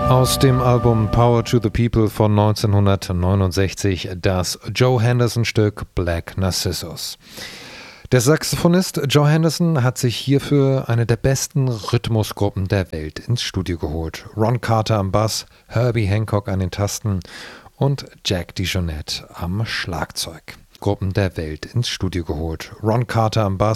Aus dem Album Power to the People von 1969 das Joe Henderson-Stück Black Narcissus. Der Saxophonist Joe Henderson hat sich hierfür eine der besten Rhythmusgruppen der Welt ins Studio geholt. Ron Carter am Bass, Herbie Hancock an den Tasten und Jack DeJohnette am Schlagzeug. Gruppen der Welt ins Studio geholt. Ron Carter am Bass,